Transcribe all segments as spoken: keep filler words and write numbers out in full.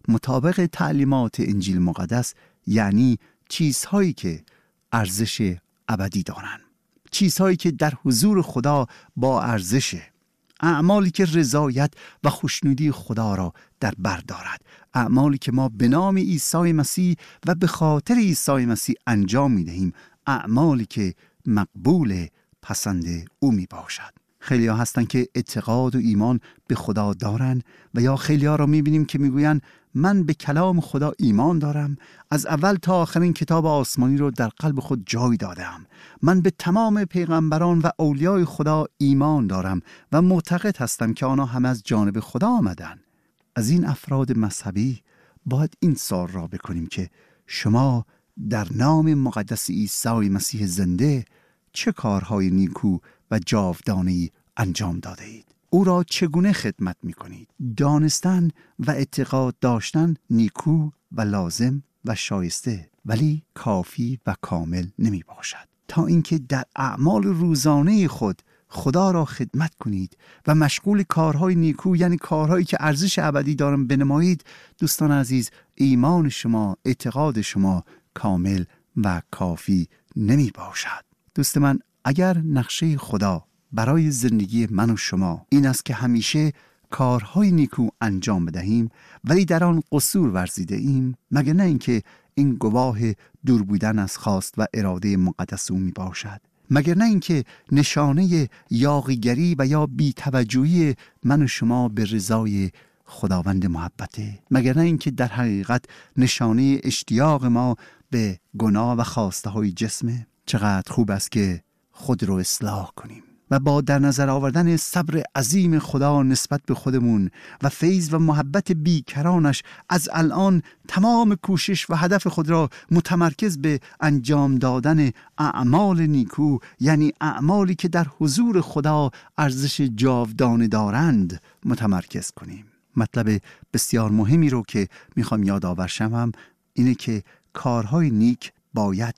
مطابق تعلیمات انجیل مقدس یعنی چیزهایی که ارزش ابدی دارن، چیزهایی که در حضور خدا با ارزشه، اعمالی که رضایت و خوشنودی خدا را در بر دارد، اعمالی که ما به نام عیسی مسیح و به خاطر عیسی مسیح انجام می‌دهیم، اعمالی که مقبول پسند او می باشد. خیلی ها هستن که اعتقاد و ایمان به خدا دارن و یا خیلی ها را می بینیم که می گوین من به کلام خدا ایمان دارم، از اول تا آخرین کتاب آسمانی رو در قلب خود جای دادم، من به تمام پیغمبران و اولیای خدا ایمان دارم و معتقد هستم که آنها هم از جانب خدا آمدن. از این افراد مذهبی باید این سوال را بکنیم که شما در نام مقدس عیسی مسیح زنده چه کارهای نیکو و جاودانه‌ای انجام داده اید؟ او را چگونه خدمت می کنید؟ دانستن و اعتقاد داشتن نیکو و لازم و شایسته، ولی کافی و کامل نمی باشد. تا اینکه در اعمال روزانه خود خدا را خدمت کنید و مشغول کارهای نیکو یعنی کارهایی که ارزش ابدی دارن بنمایید، دوستان عزیز، ایمان شما، اعتقاد شما کامل و کافی نمی باشد. دوست من، اگر نقشه خدا برای زندگی من و شما این است که همیشه کارهای نیکو انجام بدهیم ولی در آن قصور ورزیده ایم، مگر نه اینکه این گواه دور بودن از خواست و اراده مقدس او می باشد؟ مگر نه اینکه نشانه یاغیگری و یا بی‌توجهی من و شما به رضای خداوند محبته؟ مگر نه اینکه در حقیقت نشانه اشتیاق ما به گناه و خواسته های جسمه؟ چقدر خوب است که خود رو اصلاح کنیم و با در نظر آوردن صبر عظیم خدا نسبت به خودمون و فیض و محبت بیکرانش از الان تمام کوشش و هدف خود را متمرکز به انجام دادن اعمال نیکو، یعنی اعمالی که در حضور خدا ارزش جاودانه دارند، متمرکز کنیم. مطلب بسیار مهمی رو که میخوام یادآور شم اینه که کارهای نیک باید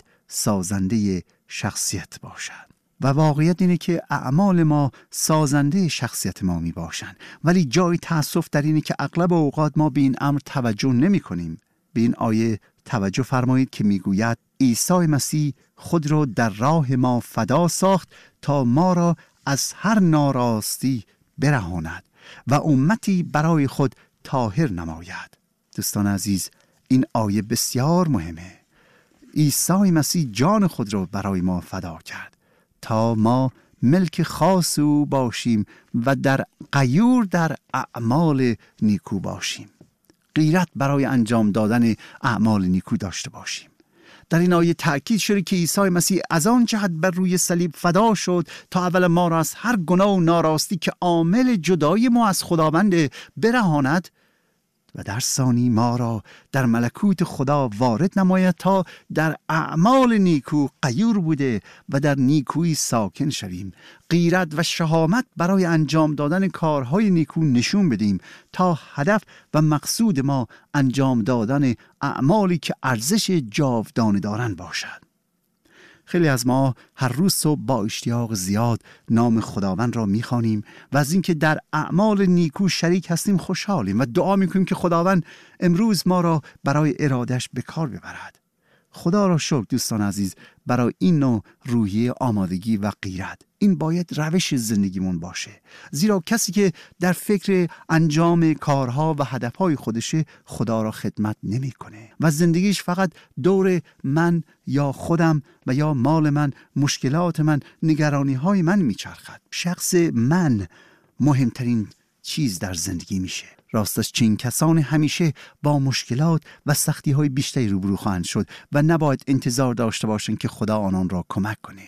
سازنده شخصیت باشد و واقعیت اینه که اعمال ما سازنده شخصیت ما می باشند، ولی جای تأسف در اینه که اغلب اوقات ما به این امر توجه نمی کنیم. به این آیه توجه فرمایید که می گوید عیسی مسیح خود را در راه ما فدا ساخت تا ما را از هر ناراستی برهاند و امتی برای خود طاهر نماید. دوستان عزیز، این آیه بسیار مهمه. عیسی مسیح جان خود را برای ما فدا کرد تا ما ملک خاص او باشیم و در غیور در اعمال نیکو باشیم، غیرت برای انجام دادن اعمال نیکو داشته باشیم. در این آیه تأکید شده که عیسی مسیح از آن جهت بر روی صلیب فدا شد تا اول ما را از هر گناه و ناراستی که عامل جدایی ما از خداوند برهاند و در ثانی ما را در ملکوت خدا وارد نماید تا در اعمال نیکو غیور بوده و در نیکویی ساکن شویم، غیرت و شهامت برای انجام دادن کارهای نیکو نشون بدیم تا هدف و مقصود ما انجام دادن اعمالی که ارزش جاودانه دارند باشد. خیلی از ما هر روز صبح با اشتیاق زیاد نام خداوند را میخوانیم و از اینکه در اعمال نیکو شریک هستیم خوشحالیم و دعا میکنیم که خداوند امروز ما را برای ارادش به کار ببرد. خدا را شکر دوستان عزیز برای این نوع روحیه آمادگی و غیرت. این باید روش زندگیمون باشه، زیرا کسی که در فکر انجام کارها و هدفهای خودشه خدا را خدمت نمیکنه و زندگیش فقط دور من یا خودم و یا مال من، مشکلات من، نگرانی های من میچرخد. شخص من مهمترین چیز در زندگی میشه. راستش چنین کسان همیشه با مشکلات و سختی های بیشتری روبرو خواهند شد و نباید انتظار داشته باشند که خدا آنان را کمک کنه.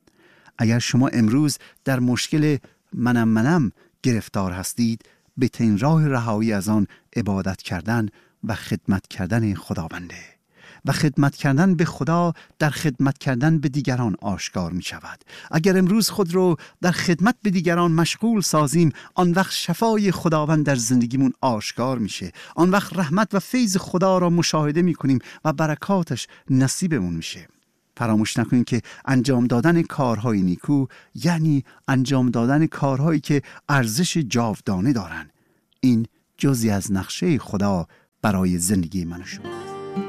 اگر شما امروز در مشکل منم منم گرفتار هستید، بهترین راه رهایی از آن عبادت کردن و خدمت کردن خداونده و خدمت کردن به خدا در خدمت کردن به دیگران آشکار می شود. اگر امروز خود رو در خدمت به دیگران مشغول سازیم، آن وقت شفای خداوند در زندگیمون آشکار میشه. آن وقت رحمت و فیض خدا را مشاهده می کنیم و برکاتش نصیبمون میشه. فراموش نکنید که انجام دادن کارهای نیکو یعنی انجام دادن کارهایی که ارزش جاودانه دارن. این جزئی از نقشه خدا برای زندگی من و شما است.